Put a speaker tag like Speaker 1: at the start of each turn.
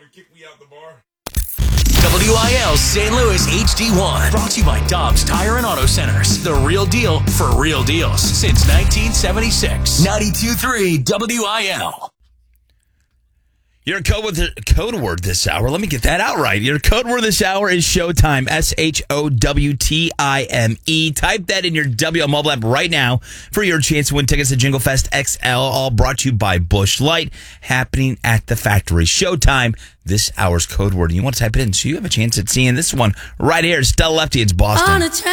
Speaker 1: and kick me out the bar.
Speaker 2: WIL St. Louis HD1. Brought to you by Dobbs Tire and Auto Centers. The real deal for real deals since 1976. 92.3 WIL.
Speaker 3: Your code word this hour. Let me get that out right. Your code word this hour is Showtime. SHOWTIME. Type that in your WL mobile app right now for your chance to win tickets to Jingle Fest XL. All brought to you by Busch Light, happening at the factory. Showtime. This hour's code word. And you want to type it in so you have a chance at seeing this one right here. Stella Lefty. It's Boston.